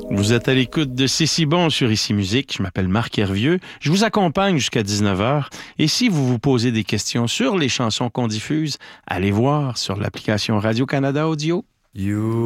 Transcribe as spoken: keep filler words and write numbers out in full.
Vous êtes à l'écoute de C'est si bon sur Ici Musique. Je m'appelle Marc Hervieux. Je vous accompagne jusqu'à dix-neuf heures. Et si vous vous posez des questions sur les chansons qu'on diffuse, allez voir sur l'application Radio-Canada Audio. You